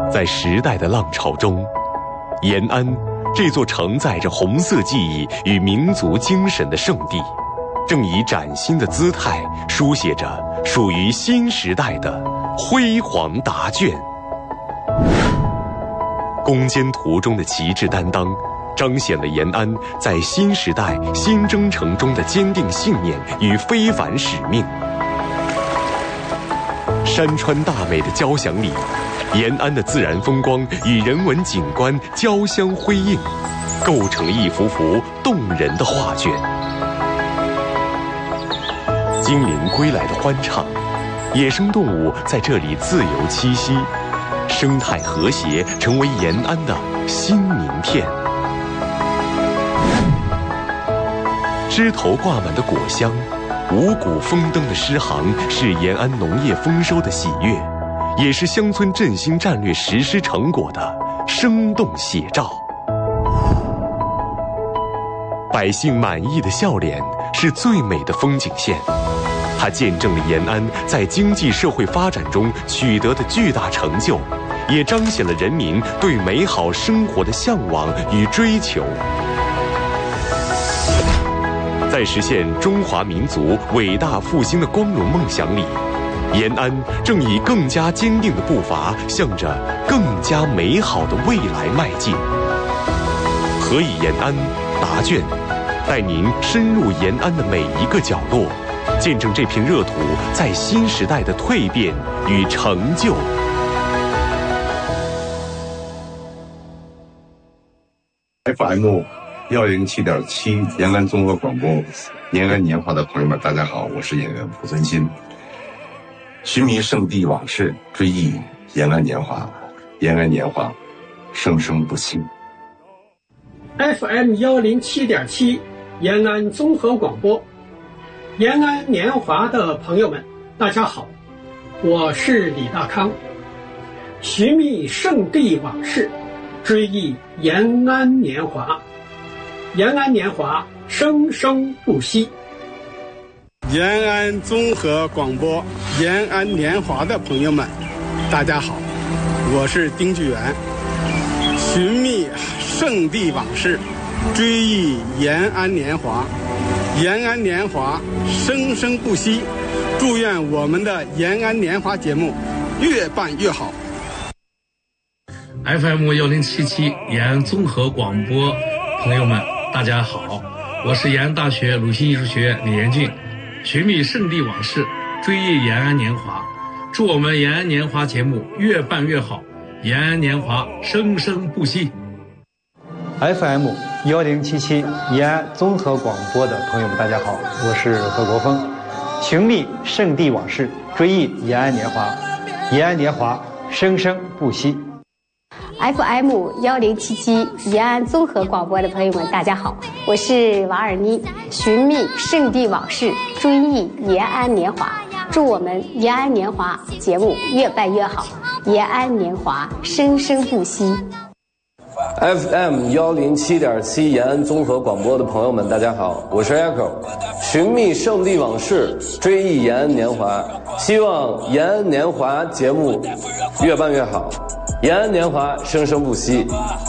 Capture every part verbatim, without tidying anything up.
在时代的浪潮中，延安这座承载着红色记忆与民族精神的圣地，正以崭新的姿态书写着属于新时代的辉煌答卷。攻坚途中的旗帜担当，彰显了延安在新时代新征程中的坚定信念与非凡使命。山川大美的交响里，延安的自然风光与人文景观交相辉映，构成了一幅幅动人的画卷。精灵归来的欢唱，野生动物在这里自由栖息，生态和谐成为延安的新名片。枝头挂满的果香，五谷丰登的诗行，是延安农业丰收的喜悦，也是乡村振兴战略实施成果的生动写照。百姓满意的笑脸是最美的风景线，它见证了延安在经济社会发展中取得的巨大成就，也彰显了人民对美好生活的向往与追求。在实现中华民族伟大复兴的光荣梦想里，延安正以更加坚定的步伐向着更加美好的未来迈进。何以延安答卷带您深入延安的每一个角落，见证这片热土在新时代的蜕变与成就。 F M 幺零七点七延安综合广播，延安年华的朋友们，大家好，我是演员濮存昕。寻觅圣地往事，追忆延安年华，延安年华，生生不息。 F M 幺零七点七延安综合广播，延安年华的朋友们，大家好，我是李大康。寻觅圣地往事，追忆延安年华，延安年华生生不息。 延安综合广播，延安年华的朋友们，大家好，我是丁巨源。寻觅圣地往事，追忆延安年华，延安年华生生不息。祝愿我们的延安年华节目越办越好。 F M 幺零七七延安综合广播朋友们，大家好，我是延安大学鲁迅艺术学院李延俊。寻觅圣地往事，追忆延安年华，祝我们延安年华节目越办越好，延安年华生生不息。 F M 幺零七七延安综合广播的朋友们，大家好，我是何国峰。寻觅圣地往事，追忆延安年华，延安年华生生不息。 F M 幺零七七延安综合广播的朋友们，大家好，我是王尔妮。寻觅圣地往事，追忆延安年华，祝我们延安年华节目越办越好，延安年华生生不息。 F M 幺零七点七延安综合广播的朋友们，大家好，我是 Echo。寻觅圣地往事，追忆延安年华，希望延安年华节目越办越好，延安年华生生不息。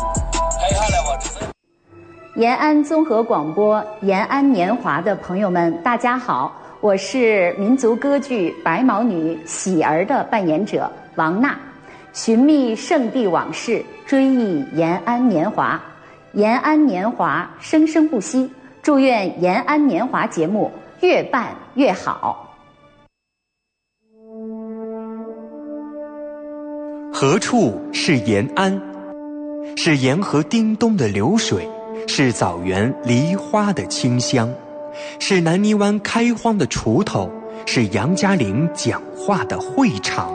延安综合广播延安年华的朋友们，大家好，我是民族歌剧《白毛女喜儿》的扮演者王娜。寻觅圣地往事，追忆延安年华，延安年华生生不息。祝愿延安年华节目越办越好。 何处是延安？是沿河叮咚的流水，是枣园梨花的清香，是南泥湾开荒的锄头，是杨家岭讲话的会场。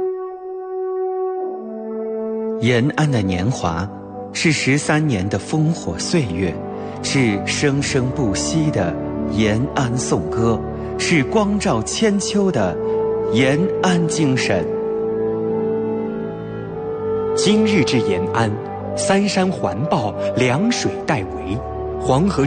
延安的年华，是十三年的烽火岁月，是生生不息的延安颂歌，是光照千秋的延安精神。今日之延安，三山环抱，两水带围，黄河